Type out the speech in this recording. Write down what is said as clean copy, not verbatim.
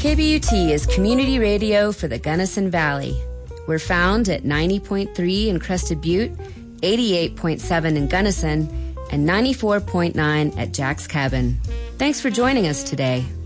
KBUT is community radio for the Gunnison Valley. We're found at 90.3 in Crested Butte, 88.7 in Gunnison, and 94.9 at Jack's Cabin. Thanks for joining us today.